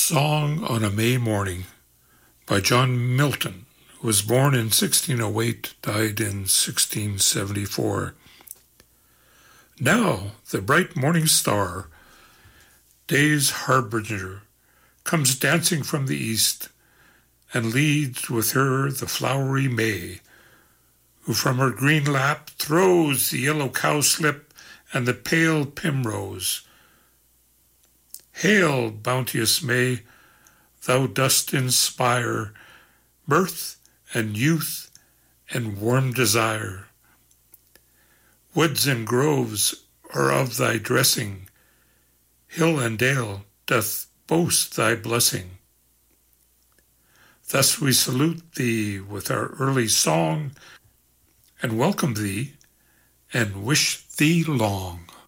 Song on a May Morning by John Milton, who was born in 1608, died in 1674. Now the bright morning star, day's harbinger, comes dancing from the east, and leads with her the flowery May, who from her green lap throws the yellow cowslip and the pale primrose. Hail, bounteous May, thou dost inspire mirth and youth and warm desire. Woods and groves are of thy dressing, hill and dale doth boast thy blessing. Thus we salute thee with our early song, and welcome thee, and wish thee long.